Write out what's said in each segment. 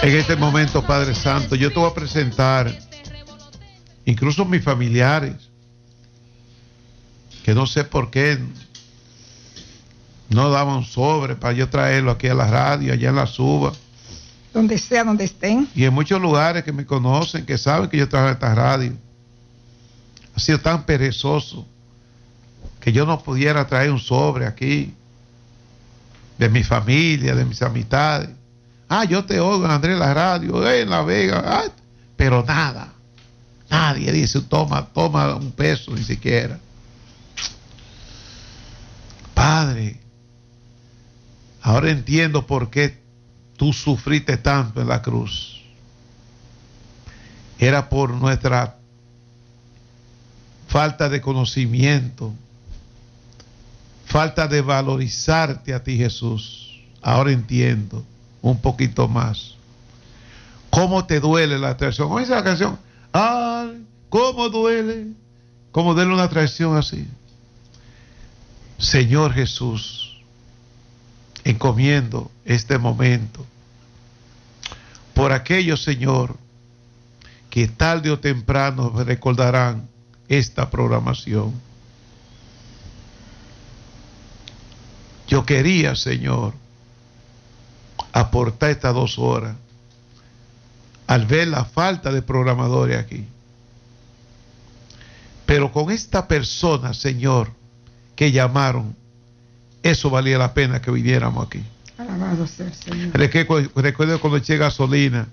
En este momento, Padre Santo, yo te voy a presentar incluso mis familiares, que no sé por qué no daban sobre para yo traerlo aquí a la radio, allá en la Suba. Donde sea, donde estén. Y en muchos lugares que me conocen, que saben que yo trabajo en esta radio. Ha sido tan perezoso que yo no pudiera traer un sobre aquí de mi familia, de mis amistades. Yo te oigo en Andrés la radio, en La Vega, pero nada. Nadie dice, toma un peso ni siquiera. Padre, ahora entiendo por qué tú sufriste tanto en la cruz. Era por nuestra falta de conocimiento, falta de valorizarte a ti, Jesús. Ahora entiendo un poquito más. ¿Cómo te duele la traición? ¿Cómo dice la canción? Ay, ¿cómo duele? ¿Cómo duele una traición así? Señor Jesús, encomiendo este momento por aquellos, Señor, que tarde o temprano recordarán esta programación. Yo quería, Señor, aportar estas 2 horas al ver la falta de programadores aquí. Pero con esta persona, Señor, que llamaron, eso valía la pena que viniéramos aquí. Alabado sea el Señor. Recuerdo cuando eché gasolina,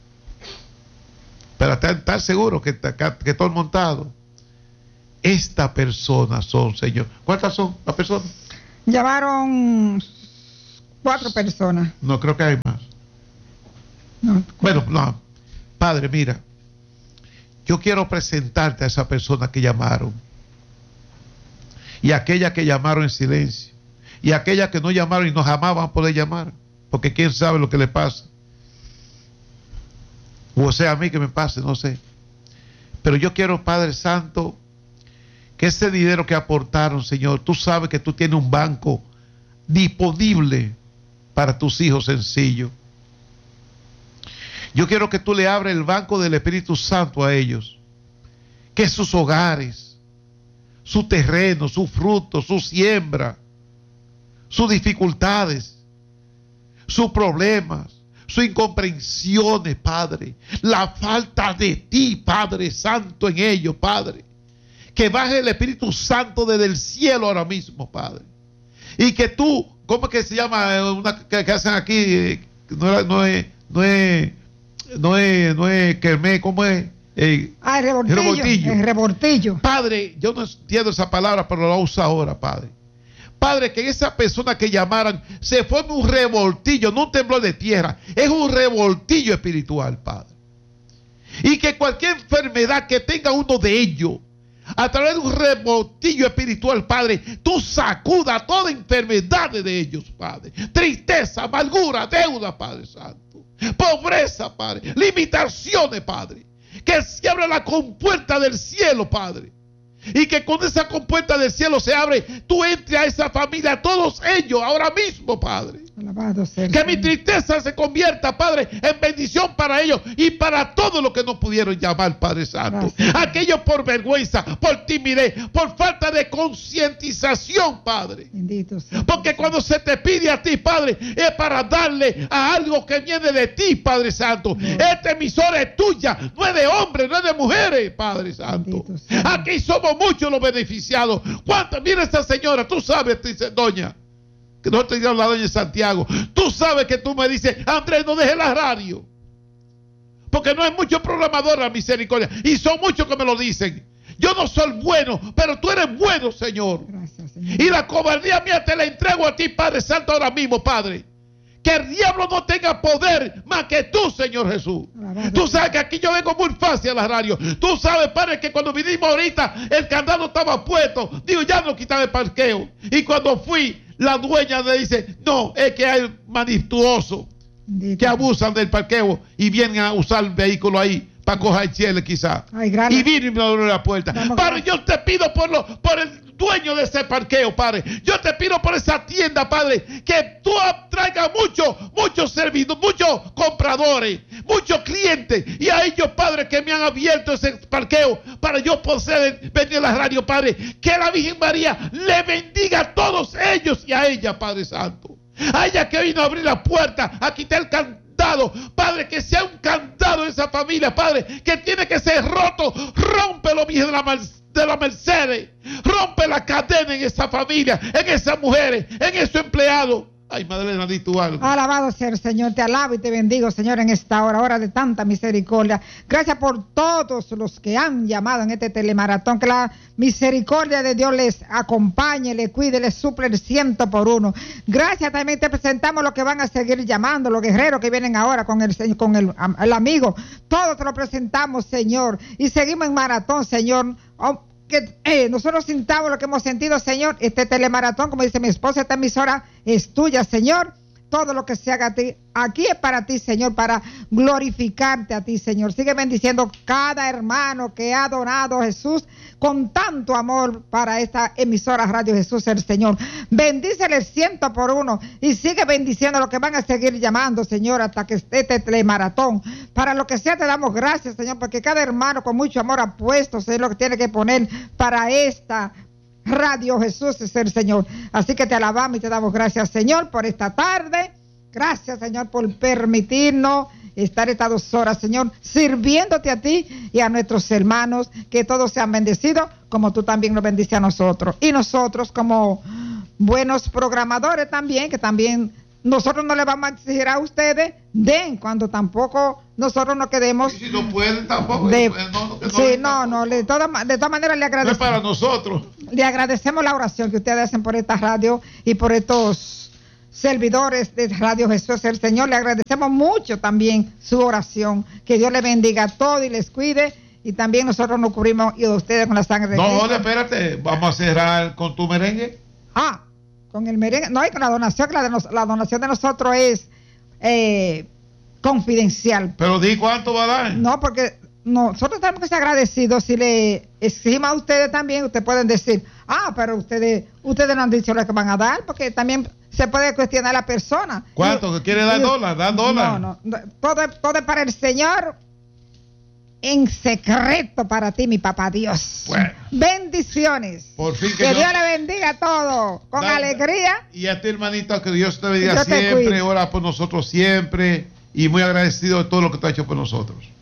para estar seguro que todo montado. Estas personas son, Señor. ¿Cuántas son las personas? Llamaron 4 personas. No, creo que hay más. No, bueno, no. Padre, mira, yo quiero presentarte a esa persona que llamaron, y aquellas que llamaron en silencio, y aquellas que no llamaron y no jamás van a poder llamar, porque quién sabe lo que le pasa, o sea, a mí que me pase, no sé. Pero yo quiero, Padre Santo, que ese dinero que aportaron, Señor, tú sabes que tú tienes un banco disponible para tus hijos sencillos. Yo quiero que tú le abras el banco del Espíritu Santo a ellos, que sus hogares, su terreno, su fruto, su siembra, sus dificultades, sus problemas, sus incomprensiones, Padre, la falta de ti, Padre Santo, en ellos, Padre, que baje el Espíritu Santo desde el cielo ahora mismo, Padre, y que tú, ¿cómo es que se llama una que hacen aquí? No es Kermés, ¿cómo es? El revoltillo. El revoltillo. Padre, yo no entiendo esa palabra, pero la uso ahora, Padre. Padre, que esa persona que llamaran se forme un revoltillo, no un temblor de tierra, es un revoltillo espiritual, Padre. Y que cualquier enfermedad que tenga uno de ellos, a través de un revoltillo espiritual, Padre, tú sacuda toda enfermedad de ellos, Padre. Tristeza, amargura, deuda, Padre Santo. Pobreza, Padre. Limitaciones, Padre. Que se abra la compuerta del cielo, Padre. Y que con esa compuerta del cielo se abre, tú entres a esa familia, a todos ellos, ahora mismo, Padre. Alabado sea. Que mi tristeza se convierta, Padre, en bendición para ellos y para todos los que no pudieron llamar, Padre Santo. Gracias. Aquellos por vergüenza, por timidez, por falta de concientización, Padre. Bendito sea. Porque cuando se te pide a ti, Padre, es para darle a algo que viene de ti, Padre Santo. Esta emisora es tuya, no es de hombres, no es de mujeres, Padre Santo. Aquí somos muchos los beneficiados. ¿Cuántas? Mira esta señora, tú sabes, dice doña, que no te digo la doña Santiago, tú sabes que tú me dices, Andrés, no dejes la radio, porque no hay muchos programadores a misericordia, y son muchos que me lo dicen. Yo no soy bueno, pero tú eres bueno, Señor. Gracias, Señor. Y la cobardía mía te la entrego a ti, Padre Santo, ahora mismo, Padre. Que el diablo no tenga poder más que tú, Señor Jesús. Tú sabes que aquí yo vengo muy fácil a la radio. Tú sabes, Padre, que cuando vinimos ahorita, el candado estaba puesto. Digo, ya no quitaba el parqueo. Y cuando fui, la dueña le dice, no, es que hay manistuosos que abusan del parqueo y vienen a usar el vehículo ahí para coger el cielo quizás. Y vino y me abrió la puerta. Padre, yo te pido por el dueño de ese parqueo, Padre. Yo te pido por esa tienda, Padre, que tú traigas muchos servidores, muchos compradores, muchos clientes, y a ellos, Padre, que me han abierto ese parqueo para yo poder venir a la radio, Padre. Que la Virgen María le bendiga a todos ellos y a ella, Padre Santo. A ella que vino a abrir la puerta, a quitar el candado, Padre, que sea un candado en esa familia, Padre, que tiene que ser roto. Rómpelo, mi hija de la Mercedes. Rompe la cadena en esa familia, en esas mujeres, en esos empleados. Ay, Madalena, di tú algo. Alabado sea el Señor, te alabo y te bendigo, Señor, en esta hora de tanta misericordia. Gracias por todos los que han llamado en este telemaratón. Que la misericordia de Dios les acompañe, les cuide, les suple el 100%. Gracias, también te presentamos los que van a seguir llamando, los guerreros que vienen ahora con el amigo. Todos te lo presentamos, Señor, y seguimos en maratón, Señor. Que nosotros sintamos lo que hemos sentido, Señor. Este telemaratón, como dice mi esposa, esta emisora es tuya, Señor. Todo lo que se haga aquí es para ti, Señor, para glorificarte a ti, Señor. Sigue bendiciendo cada hermano que ha donado a Jesús con tanto amor para esta emisora Radio Jesús el Señor. Bendícele el 100% y sigue bendiciendo a los que van a seguir llamando, Señor, hasta que esté este telemaratón. Para lo que sea te damos gracias, Señor, porque cada hermano con mucho amor ha puesto, Señor, lo que tiene que poner para esta Radio Jesús es el Señor. Así que te alabamos y te damos gracias, Señor, por esta tarde. Gracias, Señor, por permitirnos estar estas 2 horas, Señor, sirviéndote a ti y a nuestros hermanos. Que todos sean bendecidos como tú también nos bendices a nosotros. Y nosotros como buenos programadores también, que también nosotros no le vamos a exigir a ustedes, den cuando tampoco nosotros nos quedemos. Y si no pueden tampoco. De todas maneras le agradecemos. No es para nosotros. Le agradecemos la oración que ustedes hacen por esta radio y por estos servidores de Radio Jesús el Señor. Le agradecemos mucho también su oración. Que Dios les bendiga a todos y les cuide. Y también nosotros nos cubrimos y ustedes con la sangre de Cristo. No, espérate, vamos a cerrar con tu merengue. Con el merengue, no, y con la donación, la donación de nosotros es confidencial. Pero di cuánto va a dar. No, porque nosotros tenemos que ser agradecidos. Si le exigimos a ustedes también, ustedes pueden decir, pero ustedes no han dicho lo que van a dar, porque también se puede cuestionar a la persona. ¿Cuánto? ¿Que quiere dar dólar? ¿Dan dólar? No, todo es para el Señor. En secreto para ti, mi papá Dios. Bueno. Bendiciones. Por fin que Dios le bendiga a todos. Con alegría. Y a ti, hermanito, que Dios te bendiga siempre. Ora por nosotros siempre. Y muy agradecido de todo lo que tú has hecho por nosotros.